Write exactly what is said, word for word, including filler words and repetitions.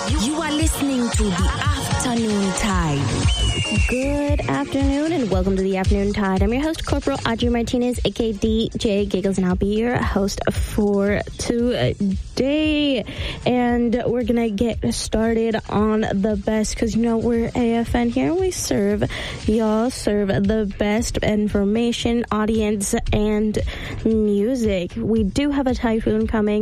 You are listening to The Afternoon Tide. Good afternoon and welcome to The Afternoon Tide. I'm your host, Corporal Audrey Martinez, aka D J Giggles, and I'll be your host for today. And we're going to get started on the best because, you know, we're A F N here and we serve, y'all serve the best information, audience, and music. We do have a typhoon coming.